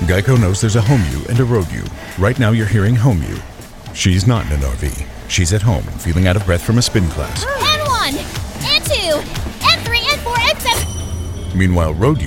Geico knows there's a home you and a road you. Right now you're hearing home you. She's not in an RV. She's at home, feeling out of breath from a spin class. And 1, and 2, and 3, and 4, and 7. Meanwhile, road